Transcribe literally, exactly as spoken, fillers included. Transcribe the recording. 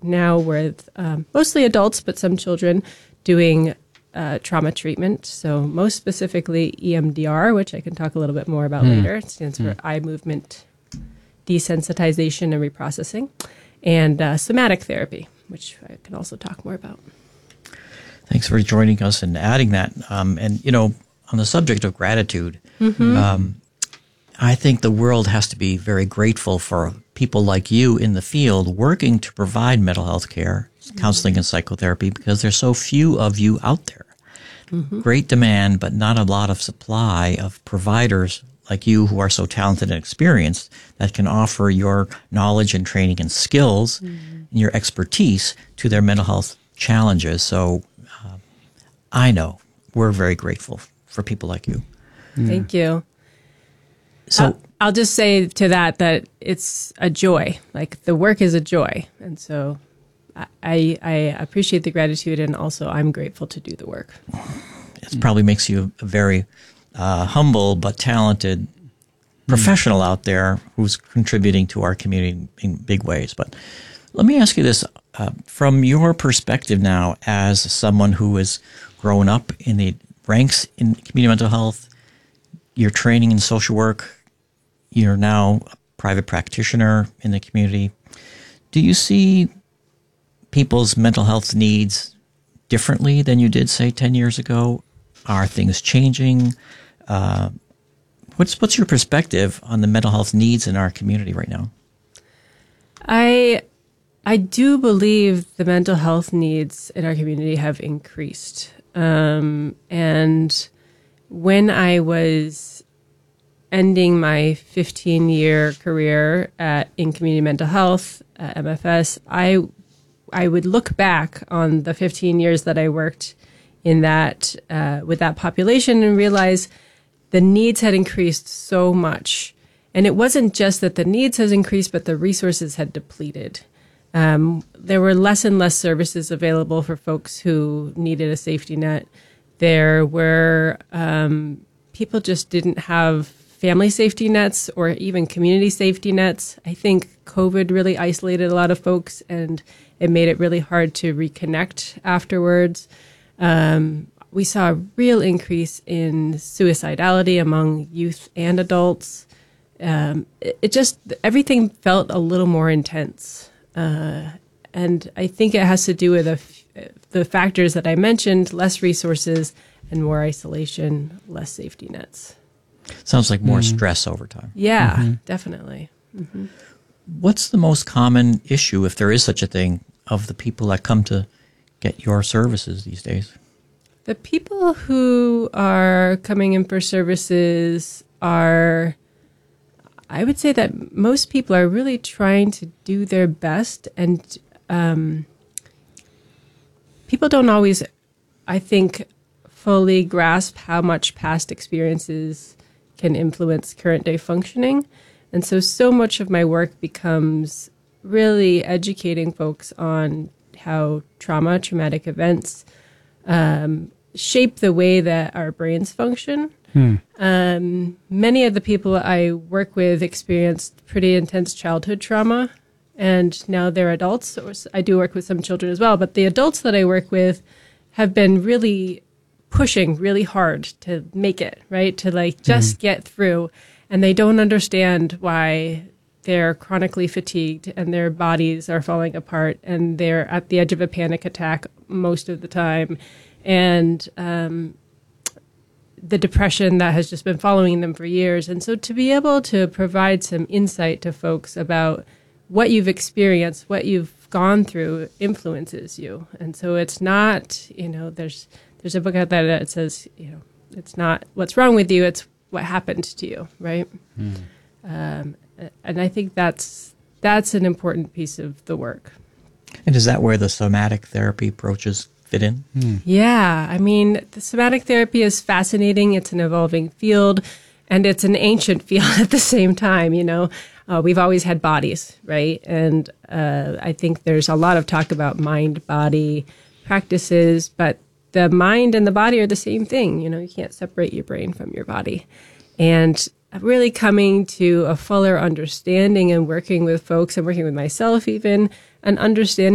now with um, mostly adults, but some children doing uh, trauma treatment. So most specifically E M D R, which I can talk a little bit more about mm. later. It stands mm. for eye movement desensitization and reprocessing, and uh, somatic therapy, which I can also talk more about. Thanks for joining us and adding that. Um, and, you know, on the subject of gratitude, mm-hmm. um, I think the world has to be very grateful for people like you in the field working to provide mental health care, counseling, and psychotherapy, because there's so few of you out there. Mm-hmm. Great demand, but not a lot of supply of providers like you who are so talented and experienced that can offer your knowledge and training and skills mm-hmm. and your expertise to their mental health challenges. So uh, I know we're very grateful for people like you. Mm. Thank you. So I'll, I'll just say to that that it's a joy. Like the work is a joy. And so I, I appreciate the gratitude, and also I'm grateful to do the work. It probably makes you a very uh, humble but talented professional mm. out there who's contributing to our community in big ways. But let me ask you this. Uh, from your perspective now as someone who has grown up in the ranks in community mental health, you're training in social work, you're now a private practitioner in the community. Do you see people's mental health needs differently than you did, say, ten years ago? Are things changing? Uh, what's what's your perspective on the mental health needs in our community right now? I I do believe the mental health needs in our community have increased. Um, and when I was ending my fifteen-year career at in community mental health at M F S, I I would look back on the fifteen years that I worked in that uh, with that population and realize the needs had increased so much. And it wasn't just that the needs has increased, but the resources had depleted. Um, there were less and less services available for folks who needed a safety net. There were um, people just didn't have family safety nets or even community safety nets. I think COVID really isolated a lot of folks, and it made it really hard to reconnect afterwards. Um, we saw a real increase in suicidality among youth and adults. Um, it, it just, everything felt a little more intense. Uh, and I think it has to do with the, f- the factors that I mentioned: less resources and more isolation, less safety nets. Sounds like more mm-hmm. stress over time. Yeah, mm-hmm. definitely. Mm-hmm. What's the most common issue, if there is such a thing, of the people that come to get your services these days? The people who are coming in for services are, I would say that most people are really trying to do their best, and um, people don't always, I think, fully grasp how much past experiences can influence current day functioning. And so, so much of my work becomes really educating folks on how trauma, traumatic events um, shape the way that our brains function. Hmm. Um, many of the people I work with experienced pretty intense childhood trauma, and now they're adults. I do work with some children as well, but the adults that I work with have been really pushing really hard to make it, right? To like just mm. get through. And they don't understand why they're chronically fatigued and their bodies are falling apart and they're at the edge of a panic attack most of the time. And um, the depression that has just been following them for years. And so to be able to provide some insight to folks about what you've experienced, what you've gone through influences you. And so it's not, you know, there's there's a book out there that says, you know, it's not what's wrong with you, it's what happened to you, right? Mm. Um, and I think that's that's an important piece of the work. And is that where the somatic therapy approaches fit in? Mm. Yeah, I mean, the somatic therapy is fascinating. It's an evolving field, and it's an ancient field at the same time, you know. Uh, we've always had bodies, right? And uh, I think there's a lot of talk about mind-body practices, but the mind and the body are the same thing. You know, you can't separate your brain from your body. And really coming to a fuller understanding and working with folks and working with myself even, and understanding